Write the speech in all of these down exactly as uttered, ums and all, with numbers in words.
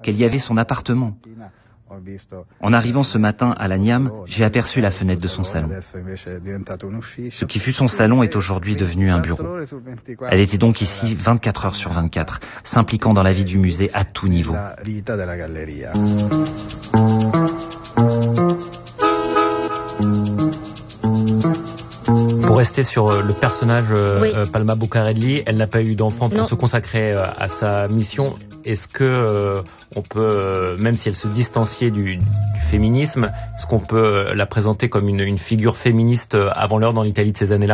qu'elle y avait son appartement. En arrivant ce matin à l'Agnam, j'ai aperçu la fenêtre de son salon. Ce qui fut son salon est aujourd'hui devenu un bureau. Elle était donc ici vingt-quatre heures sur vingt-quatre, s'impliquant dans la vie du musée à tout niveau. Pour rester sur le personnage Oui. euh, Palma Bucarelli, elle n'a pas eu d'enfant pour Non. se consacrer euh, à sa mission. Est-ce que euh, on peut, euh, même si elle se distanciait du, du féminisme, est-ce qu'on peut euh, la présenter comme une, une figure féministe euh, avant l'heure dans l'Italie de ces années-là ?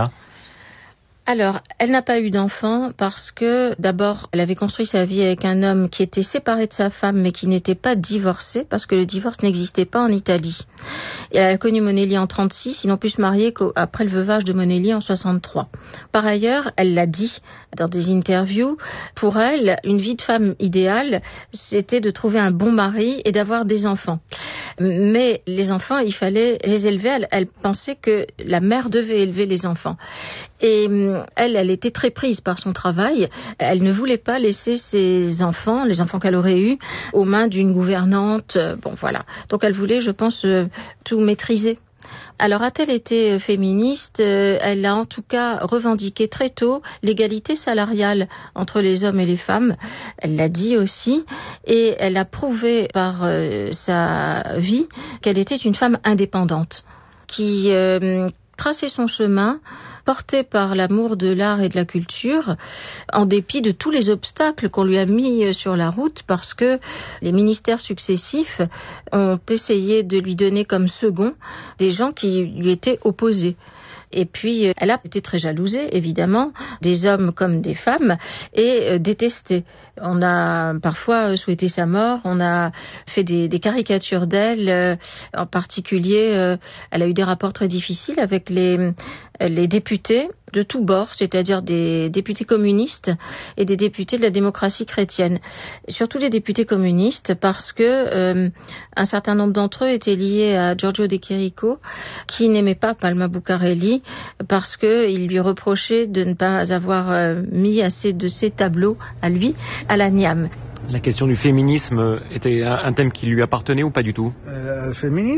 Alors, elle n'a pas eu d'enfant parce que, d'abord, elle avait construit sa vie avec un homme qui était séparé de sa femme mais qui n'était pas divorcé parce que le divorce n'existait pas en Italie. Et elle a connu Monelli en trente-six, ils n'ont pu se marier qu'après le veuvage de Monelli en soixante-trois. Par ailleurs, elle l'a dit dans des interviews, pour elle, une vie de femme idéale, c'était de trouver un bon mari et d'avoir des enfants. Mais les enfants, il fallait les élever. Elle, elle pensait que la mère devait élever les enfants. Et elle, elle était très prise par son travail. Elle ne voulait pas laisser ses enfants, les enfants qu'elle aurait eus, aux mains d'une gouvernante. Bon, voilà. Donc elle voulait, je pense, tout maîtriser. Alors, a-t-elle été féministe ? Elle a en tout cas revendiqué très tôt l'égalité salariale entre les hommes et les femmes. Elle l'a dit aussi. Et elle a prouvé par euh, sa vie qu'elle était une femme indépendante, qui euh, traçait son chemin, portée par l'amour de l'art et de la culture, en dépit de tous les obstacles qu'on lui a mis sur la route, parce que les ministères successifs ont essayé de lui donner comme second des gens qui lui étaient opposés. Et puis, elle a été très jalousée, évidemment, des hommes comme des femmes, et euh, détestée. On a parfois souhaité sa mort, on a fait des, des caricatures d'elle. Euh, en particulier, euh, elle a eu des rapports très difficiles avec les, les députés de tous bords, c'est-à-dire des députés communistes et des députés de la démocratie chrétienne. Surtout les députés communistes, parce que euh, un certain nombre d'entre eux étaient liés à Giorgio De Chirico, qui n'aimait pas Palma Bucarelli, parce qu'il lui reprochait de ne pas avoir euh, mis assez de ses tableaux à lui à l'Agnam. La question du féminisme était un thème qui lui appartenait ou pas du tout ? Elle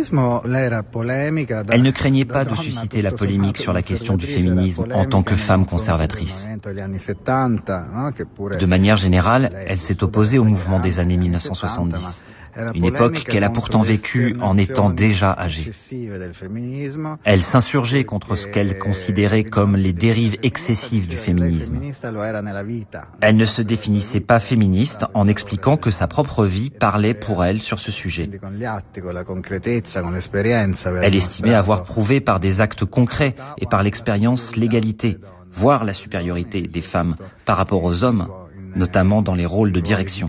ne craignait pas de susciter la polémique sur la question du féminisme en tant que femme conservatrice. De manière générale, elle s'est opposée au mouvement des années mille neuf cent soixante-dix. Une époque qu'elle a pourtant vécue en étant déjà âgée. Elle s'insurgeait contre ce qu'elle considérait comme les dérives excessives du féminisme. Elle ne se définissait pas féministe en expliquant que sa propre vie parlait pour elle sur ce sujet. Elle estimait avoir prouvé par des actes concrets et par l'expérience l'égalité, voire la supériorité des femmes par rapport aux hommes, notamment dans les rôles de direction.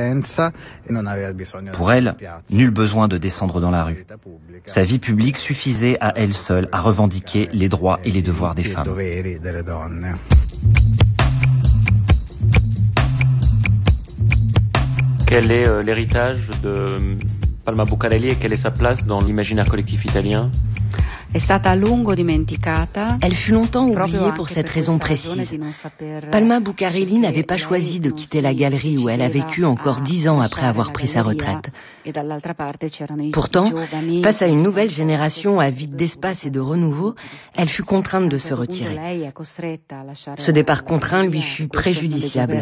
Pour elle, nul besoin de descendre dans la rue. Sa vie publique suffisait à elle seule à revendiquer les droits et les devoirs des femmes. Quel est euh, l'héritage de Palma Bucarelli et quelle est sa place dans l'imaginaire collectif italien ? Elle fut longtemps oubliée pour cette raison précise. Palma Bucarelli n'avait pas choisi de quitter la galerie où elle a vécu encore dix ans après avoir pris sa retraite. Pourtant, face à une nouvelle génération avide d'espace et de renouveau, elle fut contrainte de se retirer. Ce départ contraint lui fut préjudiciable.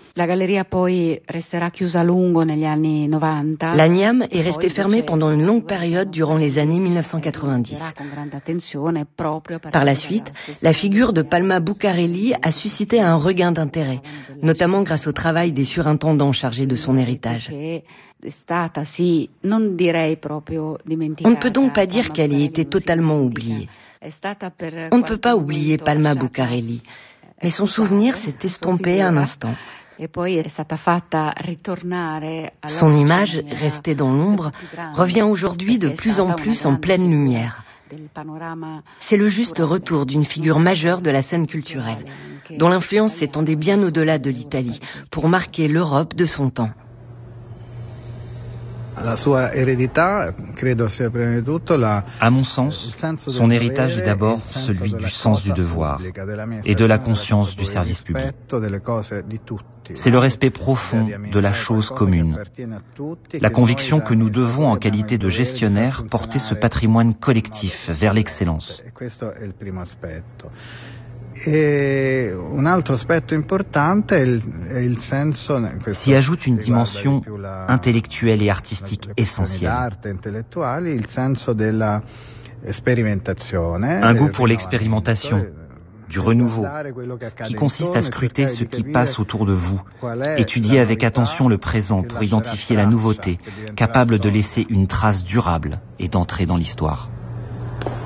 L'Agnam est restée fermée pendant une longue période durant les années mille neuf cent quatre-vingt-dix. Par la suite, la figure de Palma Bucarelli a suscité un regain d'intérêt, notamment grâce au travail des surintendants chargés de son héritage. On ne peut donc pas dire qu'elle ait été totalement oubliée. On ne peut pas oublier Palma Bucarelli, mais son souvenir s'est estompé un instant. Son image, restée dans l'ombre, revient aujourd'hui de plus en plus en pleine lumière. C'est le juste retour d'une figure majeure de la scène culturelle, dont l'influence s'étendait bien au-delà de l'Italie, pour marquer l'Europe de son temps. À mon sens, son héritage est d'abord celui du sens du devoir et de la conscience du service public. C'est le respect profond de la chose commune, la conviction que nous devons, en qualité de gestionnaire, porter ce patrimoine collectif vers l'excellence. S'y ajoute une dimension intellectuelle et artistique essentielle. Un goût pour l'expérimentation, du renouveau, qui consiste à scruter ce qui passe autour de vous, étudier avec attention le présent pour identifier la nouveauté, capable de laisser une trace durable et d'entrer dans l'histoire.